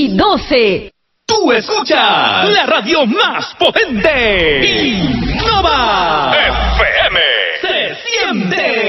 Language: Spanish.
y 12. Tú escuchas la radio más potente. Innova.